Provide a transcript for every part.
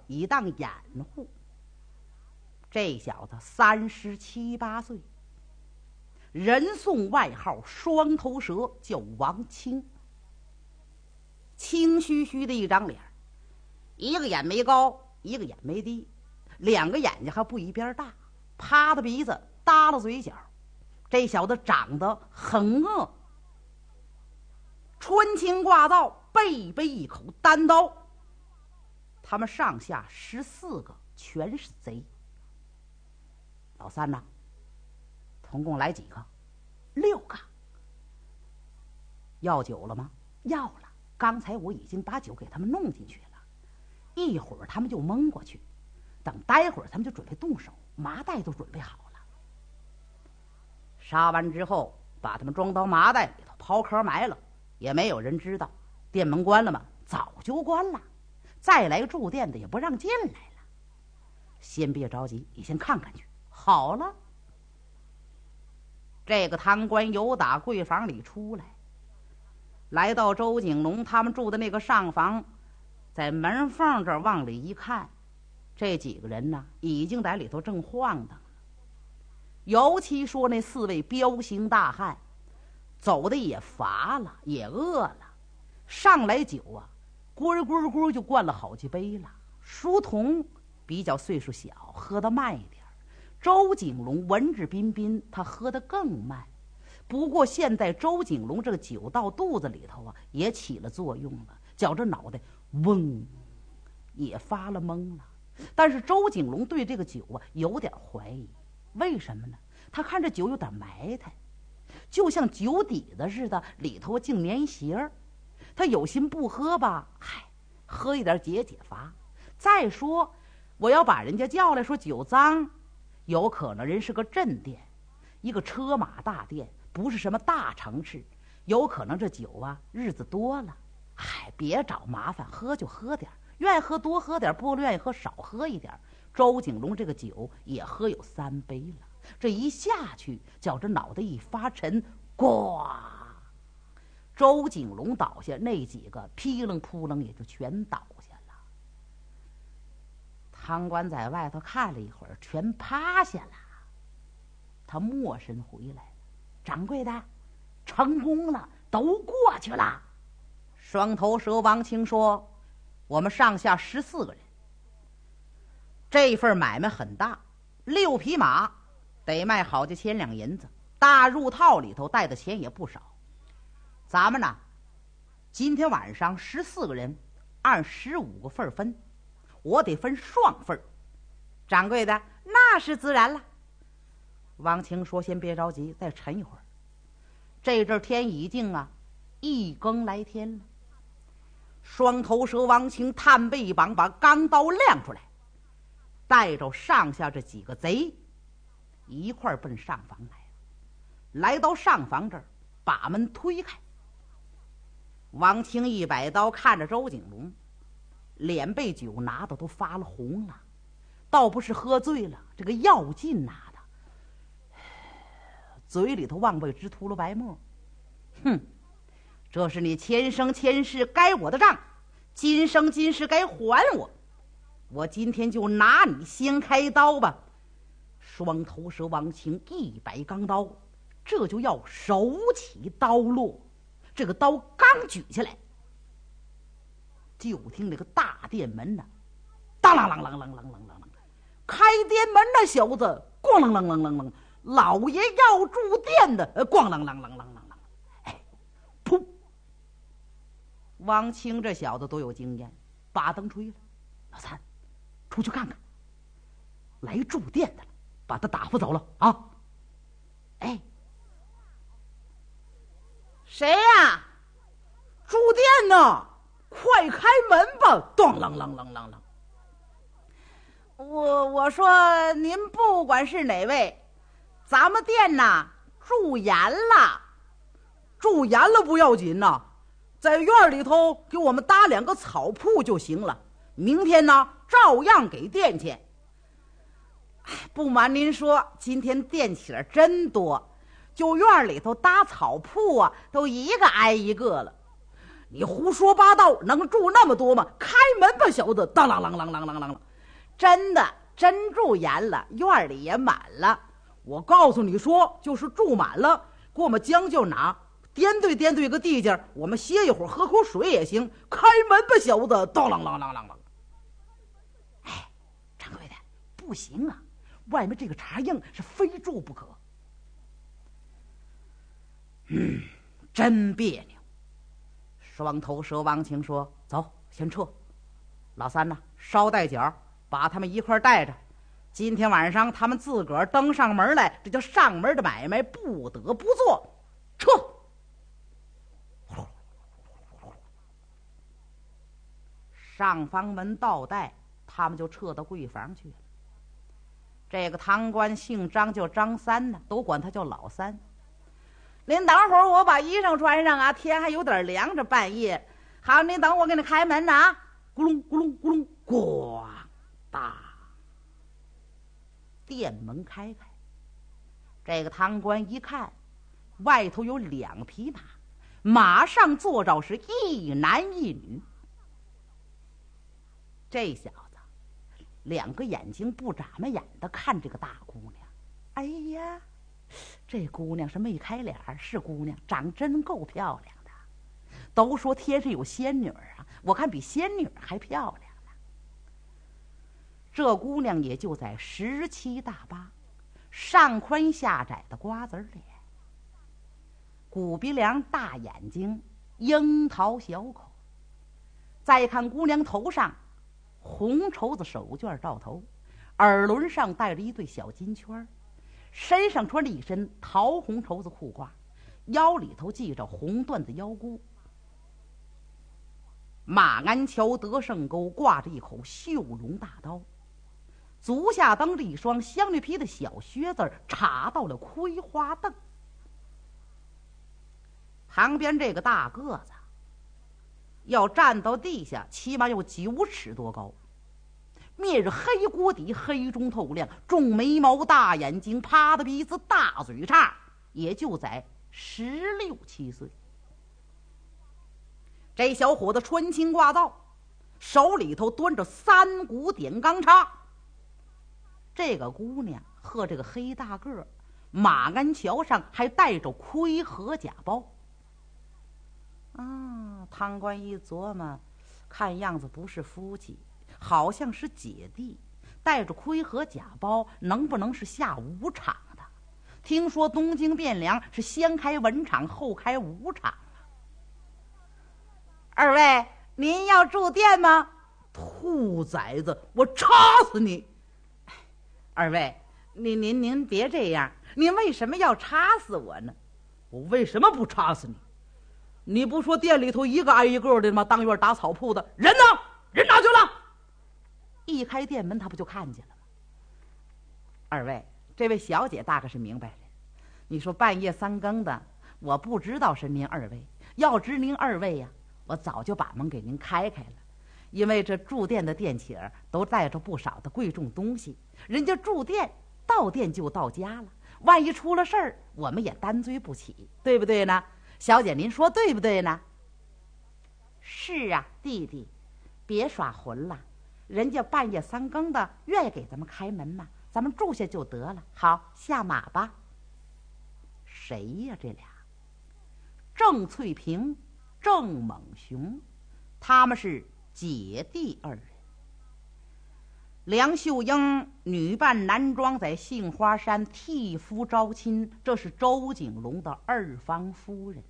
以当掩护。这小子37、8岁，人送外号双头蛇，叫王清。青须须的一张脸，一个眼没高，一个眼没低，两个眼睛还不一边大，趴的鼻子，耷拉嘴角。这小子长得很恶，穿青挂皂，背背一口单刀。他们上下14个，全是贼。老三呐，总共来几个？6个。要酒了吗？要了。刚才我已经把酒给他们弄进去了，一会儿他们就蒙过去，等待会儿他们就准备动手，麻袋都准备好了。杀完之后，把他们装到麻袋里头，刨壳埋了，也没有人知道。店门关了吗？早就关了。再来住店的也不让进来了。先别着急，你先看看去。好了，这个贪官由打柜房里出来，来到周景龙他们住的那个上房，在门缝这儿往里一看，这几个人呢已经在里头正晃荡了。尤其说那4位彪形大汉，走的也乏了，也饿了，上来酒啊，咕咕咕就灌了好几杯了。书童比较岁数小，喝得慢一点。周景龙文质彬彬，他喝得更慢。不过现在周景龙这个酒到肚子里头啊，也起了作用了，觉着脑袋嗡，也发了懵了。但是周景龙对这个酒啊有点怀疑，为什么呢？他看这酒有点埋汰，就像酒底子似的，里头净粘鞋儿。他有心不喝吧，喝一点解解乏。再说我要把人家叫来说酒脏，有可能人是个镇店，一个车马大店，不是什么大城市，有可能这酒啊日子多了，别找麻烦，喝就喝点，愿意喝多喝点，不愿意喝少喝一点。周景龙这个酒也喝有3杯了，这一下去觉着脑袋一发沉，呱，周景龙倒下，那几个噼楞扑棱也就全倒下了。贪官在外头看了一会儿，全趴下了。他默身回来了，掌柜的，成功了，都过去了。双头蛇王清说，我们上下14个人，这份买卖很大，6匹马得卖好几千两银子，大入套里头带的钱也不少。咱们呢，今天晚上14个人，按15个份分，我得分双份。掌柜的，那是自然了。王清说，先别着急，再沉一会儿。这阵天已经啊1更来天了。双头蛇王清探背一绑，把钢刀亮出来，带着上下这几个贼一块儿奔上房来了。来到上房这儿，把门推开。王清一摆刀看着周景龙，脸被酒拿的都发了红了，倒不是喝醉了，这个药劲拿的，嘴里头往外直吐了白沫。哼，这是你前生前世该我的账，今生今世该还我。我今天就拿你先开刀吧。双头蛇王清一摆钢刀，这就要手起刀落。这个刀刚举起来，就听那个大殿门呢，当啷啷啷啷啷啷啷啷，开殿门的小子咣啷啷啷啷啷，老爷要住店的咣啷啷啷啷啷啷，噗！王清这小子多有经验，把灯吹了，老三，出去看看，来住店的了，把他打发走了啊！谁呀？住店呢？快开门吧！咚啷啷啷啷啷。我说您不管是哪位，咱们店呐住严了。住严了不要紧呐，在院里头给我们搭2个草铺就行了。明天呢照样给店钱。不瞒您说，今天店起来真多，就院里头搭草铺啊，都一个挨一个了。 你胡说八道，能住那么多吗？开门吧，小子！当啷啷啷啷啷啷啷，真的真住严了，院里也满了。我告诉你说，就是住满了，给我们将就哪颠对颠对个地界，我们歇一会儿，喝口水也行。开门吧，小子！当啷啷啷啷啷。哎，掌柜的，不行啊，外面这个茶硬是非住不可。真别扭。双头蛇王晴说：“走，先撤。老三呢，捎带脚把他们一块带着。今天晚上他们自个儿登上门来，这叫上门的买卖，不得不做。撤！”上房门倒带，他们就撤到柜房去了。这个堂官姓张，叫张三呢，都管他叫老三。您等会儿，我把衣裳穿上啊，天还有点凉着，半夜。好，您等我给你开门呢啊！咕隆咕隆咕隆，咣当，店门开开。这个堂官一看，外头有2匹马，马上坐着是一男一女。这小子2个眼睛不眨巴眼的看这个大姑娘，哎呀！这姑娘是没开脸，是姑娘，长真够漂亮的。都说天上有仙女啊，我看比仙女还漂亮呢。这姑娘也就在17、18，上宽下窄的瓜子脸，骨鼻梁，大眼睛，樱桃小口。再看姑娘头上红绸子手绢罩头，耳轮上戴着一对小金圈，身上穿了一身桃红绸子裤褂，腰里头系着红缎子腰箍。马鞍桥得胜钩挂着一口绣龙大刀，足下蹬着一双香绿皮的小靴子，插到了葵花凳。旁边这个大个子要站到地下，起码有9尺多高，面是黑锅底，黑中透亮，重眉毛，大眼睛，趴的鼻子，大嘴叉，也就在16、17岁。这小伙子穿青挂皂，手里头端着3股点钢叉。这个姑娘和这个黑大个，马鞍桥上还带着盔和甲包。汤官一琢磨，看样子不是夫妻，好像是姐弟，带着盔和甲包，能不能是下武场的？听说东京汴梁是先开文场后开武场啊。二位，您要住店吗？兔崽子，我插死你！二位，您别这样，您为什么要插死我呢？我为什么不插死你？你不说店里头一个挨一个的吗？当院打草铺的人呢？人哪去了？一开店门，他不就看见了吗？二位，这位小姐大概是明白人。你说半夜3更的，我不知道是您二位。要知您二位呀，我早就把门给您开了。因为这住店的店起儿都带着不少的贵重东西，人家住店到店就到家了，万一出了事儿，我们也担罪不起，对不对呢？小姐，您说对不对呢？是啊，弟弟，别耍混了，人家半夜3更的愿意给咱们开门嘛，咱们住下就得了。好，下马吧。谁呀？这俩郑翠萍、郑猛雄，他们是姐弟2人。梁秀英女扮男装，在杏花山替夫招亲，这是周景龙的2房夫人。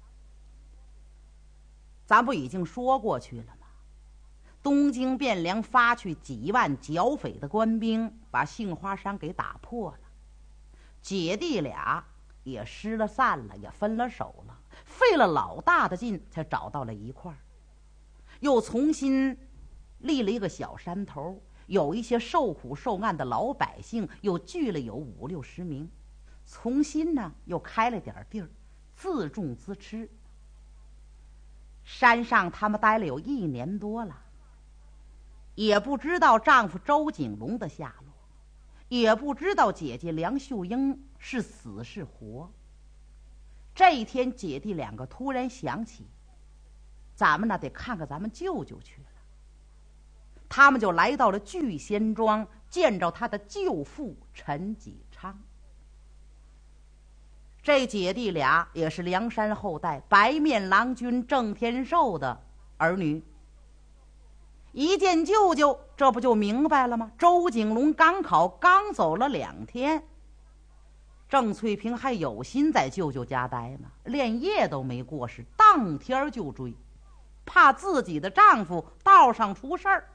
咱不已经说过去了吗？东京汴梁发去几万剿匪的官兵，把杏花山给打破了，姐弟俩也失了散了，也分了手了，费了老大的劲才找到了一块儿，又重新立了一个小山头，有一些受苦受难的老百姓又聚了有50、60名，重新呢又开了点地儿，自种自吃。山上他们待了有1年多了，也不知道丈夫周景龙的下落，也不知道姐姐梁秀英是死是活。这一天，姐弟2个突然想起， 咱们呢得看看咱们舅舅去了。他们就来到了聚贤庄，见着他的舅父陈继昌。这姐弟俩也是梁山后代白面郎君郑天寿的儿女。一见舅舅，这不就明白了吗？周景龙刚考刚走了2天，郑翠萍还有心在舅舅家待吗？连夜都没过，是当天就追，怕自己的丈夫道上出事儿。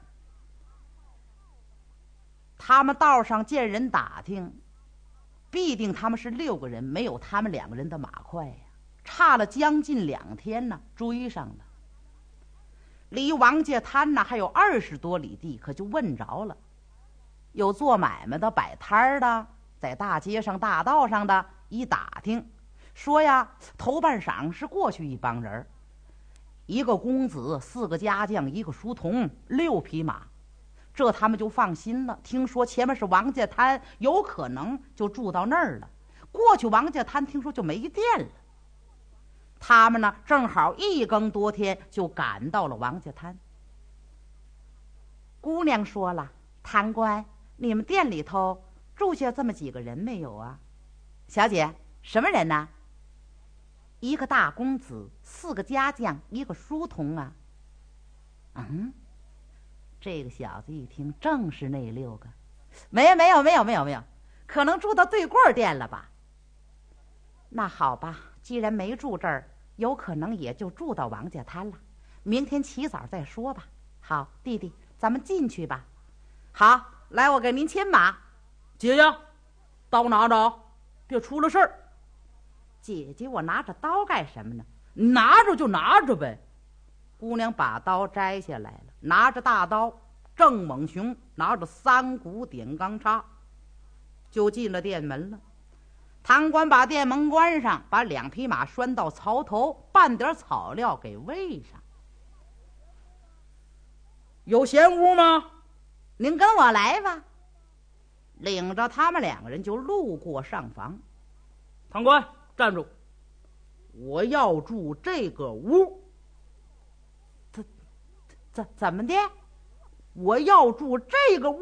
他们道上见人打听，必定他们是6个人，没有他们2个人的马快呀，差了将近2天呢，追上了。离王家滩呢还有20多里地，可就问着了。有做买卖的、摆摊儿的，在大街上、大道上的，一打听，说呀，头半晌是过去一帮人，1个公子，4个家将，1个书童，6匹马。这他们就放心了。听说前面是王家滩，有可能就住到那儿了。过去王家滩听说就没电了。他们呢，正好1更多天就赶到了王家滩。姑娘说了：“贪官，你们店里头住下这么几个人没有啊？”小姐，什么人呢？1个大公子，4个家将，1个书童啊。这个小子一听，正是那6个。没有，可能住到对过店了吧？那好吧，既然没住这儿，有可能也就住到王家滩了。明天起早再说吧。好，弟弟，咱们进去吧。好，来，我给您牵马。 姐姐，刀拿着，别出了事儿。 姐姐，我拿着刀干什么呢？ 拿着就拿着呗。 姑娘把刀摘下来了，拿着大刀，郑猛雄拿着3股点钢叉，就进了店门了。堂官把店门关上，把2匹马拴到槽头，拌点草料给喂上。 有闲屋吗？ 您跟我来吧。领着他们2个人就路过上房。 堂官，站住！我要住这个屋。 怎么的？ 我要住这个屋。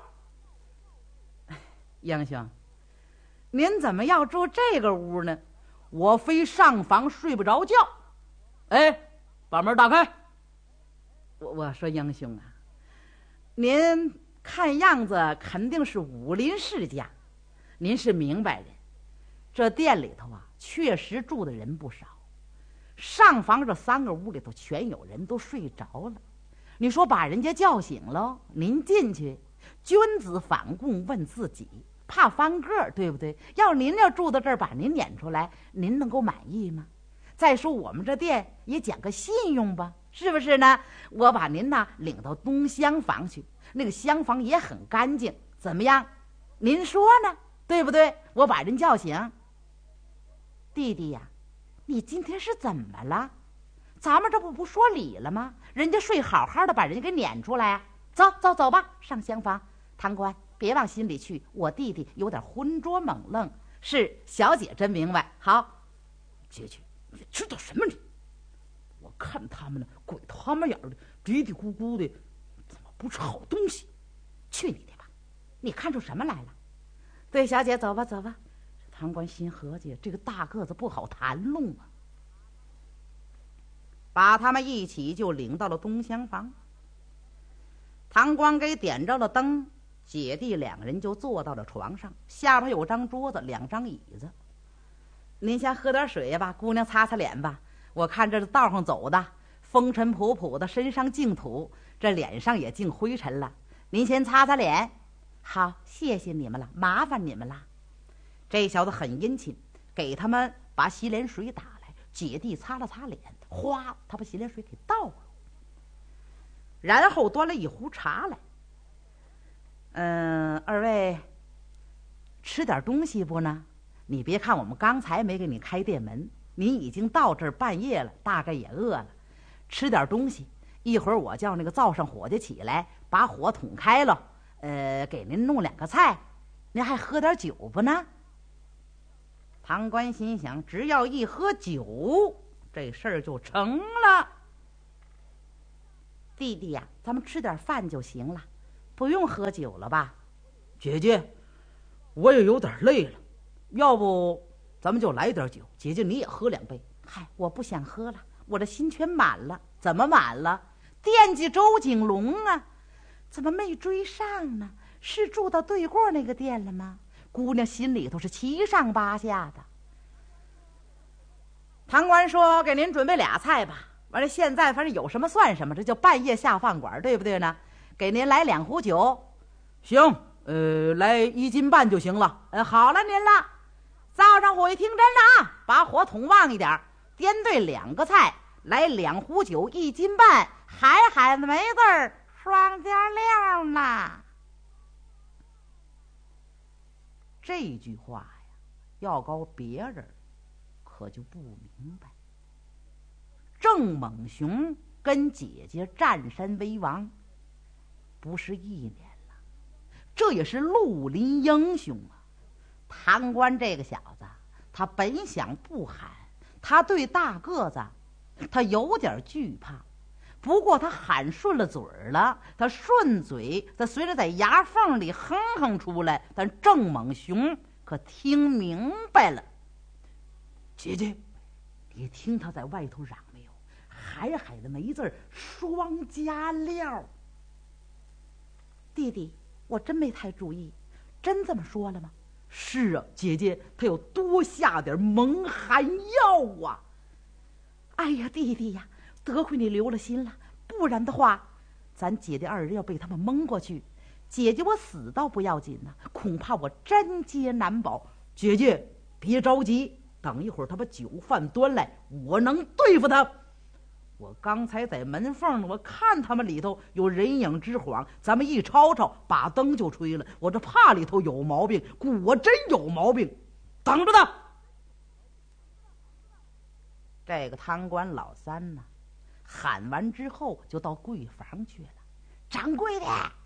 英雄，您怎么要住这个屋呢？ 我非上房睡不着觉。哎，把门打开。 我说英雄啊，您看样子肯定是武林世家，您是明白人。这店里头啊，确实住的人不少。上房这3个屋里头全有人，都睡着了。你说把人家叫醒了，您进去，君子反供问自己，怕翻个儿，对不对？要您要住到这儿，把您撵出来，您能够满意吗？再说我们这店也讲个信用吧，是不是呢？我把您呢领到东厢房去，那个厢房也很干净，怎么样？您说呢？对不对？我把人叫醒。弟弟呀，你今天是怎么了？咱们这不说理了吗？人家睡好好的，把人家给撵出来啊！走吧，上厢房。堂官，别往心里去，我弟弟有点浑浊猛愣。是，小姐真明白。好， 姐姐，你知道什么你？我看他们呢，鬼他妈眼的，嘀嘀咕咕的，怎么不是好东西？ 去你的吧！你看出什么来了？对，小姐，走吧。堂官心合计，这个大个子不好谈弄啊。把他们一起就领到了东厢房。堂官给点着了灯，姐弟2个人就坐到了床上，下边有张桌子，2张椅子。您先喝点水吧，姑娘擦擦脸吧。我看这道上走的风尘仆仆的，身上净土，这脸上也净灰尘了。您先擦擦脸。好，谢谢你们了，麻烦你们了。这小子很殷勤，给他们把洗脸水打来，姐弟擦了擦脸，哗，他把洗脸水给倒了，然后端了一壶茶来。二位吃点东西不呢？你别看我们刚才没给你开店门，您已经到这儿半夜了，大概也饿了，吃点东西。一会儿我叫那个灶上伙计起来，把火捅开了，给您弄2个菜。您还喝点酒不呢？堂官心想，只要一喝酒，这事儿就成了。 弟弟呀，咱们吃点饭就行了，不用喝酒了吧？ 姐姐，我也有点累了，要不咱们就来点酒，姐姐你也喝2杯。 嗨，我不想喝了，我这心全满了。怎么满了？惦记周景龙啊，怎么没追上呢？是住到对过那个店了吗？姑娘心里头是七上八下的。堂官说：“给您准备俩菜吧。完了，现在反正有什么算什么，这叫半夜下饭馆，对不对呢？给您来2壶酒。” 行，来1斤半就行了。 好了，您了。灶上火一听真了啊，把火筒旺一点，颠对2个菜，来2壶酒1斤半，海子没字儿，双加料呢。这句话呀，要告别人可就不明白。郑猛雄跟姐姐占山为王，不是1年了，这也是绿林英雄啊。堂官这个小子，他本想不喊，他对大个子他有点惧怕，不过他喊顺了嘴了，他顺嘴，他随着在牙缝里哼哼出来，但郑猛雄可听明白了。 姐姐， 你听他在外头嚷没有？海的没字儿，双加料。弟弟，我真没太注意，真这么说了吗？ 是啊，姐姐，他要多下点蒙汗药啊。 哎呀，弟弟呀，得亏你留了心了，不然的话，咱姐弟2人要被他们蒙过去，姐姐我死倒不要紧呢，恐怕我真接难保。 姐姐别着急，等一会儿他把酒饭端来，我能对付他。我刚才在门缝呢，我看他们里头有人影之晃，咱们一吵吵，把灯就吹了。我这怕里头有毛病，果真有毛病，等着他。 这个堂官老三呢，喊完之后就到柜房去了。掌柜的，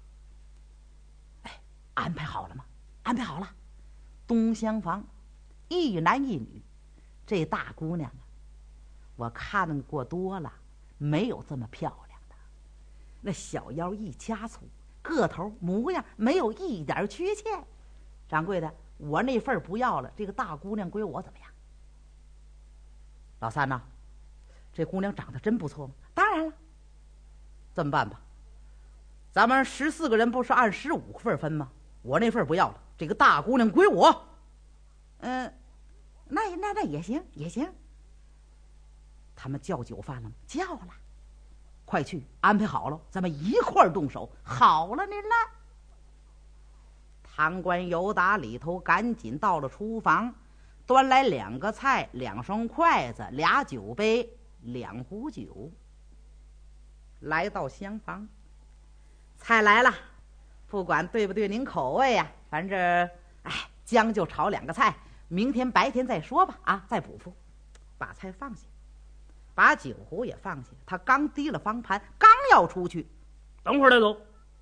安排好了吗？安排好了。东厢房，1男1女。这大姑娘啊，我看过多了，没有这么漂亮的。那小腰一掐粗，个头模样没有一点缺陷。掌柜的，我那份不要了，这个大姑娘归我怎么样？老三呐，这姑娘长得真不错吗？当然了。 这么办吧，咱们14个人不是按15份分吗？我那份不要了，这个大姑娘归我。 那也行也行。他们叫酒饭了吗？叫了。 快去安排好了，咱们一块儿动手。 好了您了。堂官尤达里头赶紧到了厨房，端来2个菜，2双筷子，2酒杯，2壶酒。来到厢房，菜来了，不管对不对您口味呀，反正将就炒2个菜，明天白天再说吧啊，再补付。把菜放下，把酒壶也放下。他刚提了方盘，刚要出去， 等会儿再走。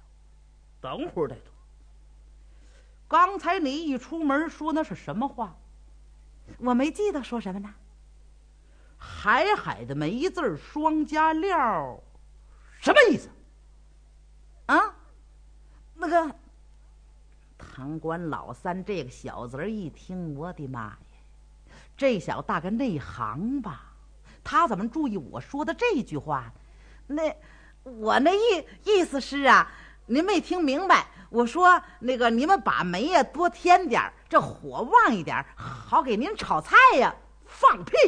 刚才你一出门说那是什么话？ 我没记得说什么呢。 海的没字儿，双加料，什么意思啊？那个堂官老三这个小子儿一听，我的妈呀，这小大概内行吧？他怎么注意我说的这句话？我那意思是啊，您没听明白。我说那个你们把煤呀多添点，这火旺一点，好给您炒菜呀。 放屁！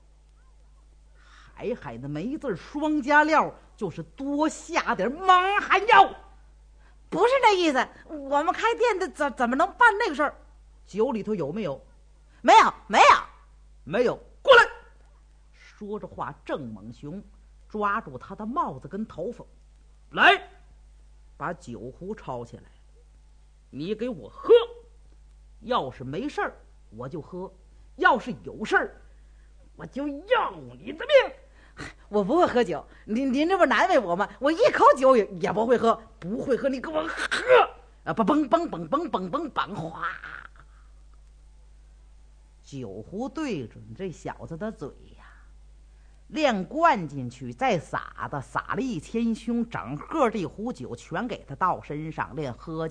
海的没字双加料就是多下点蒙汗药。 不是那意思，我们开店的怎么能办那个事儿？ 酒里头有没有？ 没有。 过来！说着话，郑猛雄抓住他的帽子跟头发，来，把酒壶抄起来，你给我喝。要是没事儿我就喝，要是有事儿我就要你的命。 我不会喝酒，您这不难为我吗？我一口酒也不会喝。 不会喝你给我喝啊！嘣嘣嘣嘣嘣嘣嘣，哗！酒壶对准这小子的嘴呀， 连灌进去，再撒了1000凶，整个这壶酒全给他倒身上，连喝